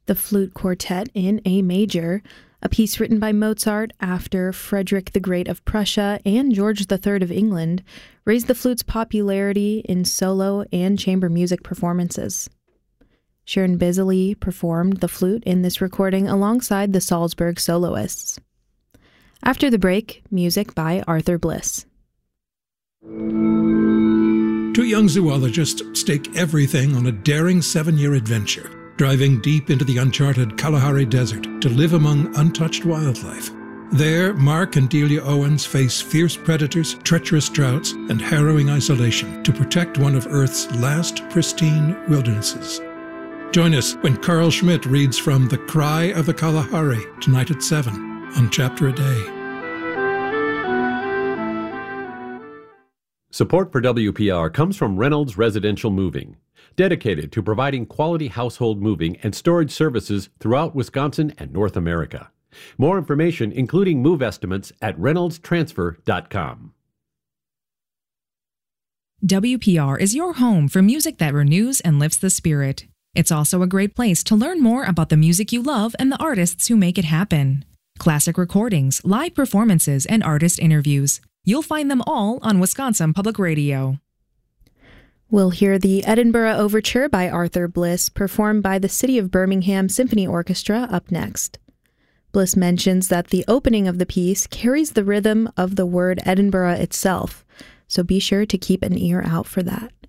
The Flute Quartet in A major, a piece written by Mozart after Frederick the Great of Prussia and George III of England, raised the flute's popularity in solo and chamber music performances. Sharon Bisley performed the flute in this recording alongside the Salzburg soloists. After the break, music by Arthur Bliss. Two young zoologists stake everything on a daring 7-year adventure, driving deep into the uncharted Kalahari Desert to live among untouched wildlife. There, Mark and Delia Owens face fierce predators, treacherous droughts, and harrowing isolation to protect one of Earth's last pristine wildernesses. Join us when Carl Schmidt reads from The Cry of the Kalahari tonight at 7 on Chapter a Day. Support for WPR comes from Reynolds Residential Moving, dedicated to providing quality household moving and storage services throughout Wisconsin and North America. More information, including move estimates, at reynoldstransfer.com. WPR is your home for music that renews and lifts the spirit. It's also a great place to learn more about the music you love and the artists who make it happen. Classic recordings, live performances, and artist interviews. You'll find them all on Wisconsin Public Radio. We'll hear the Edinburgh Overture by Arthur Bliss, performed by the City of Birmingham Symphony Orchestra, up next. Bliss mentions that the opening of the piece carries the rhythm of the word Edinburgh itself, so be sure to keep an ear out for that.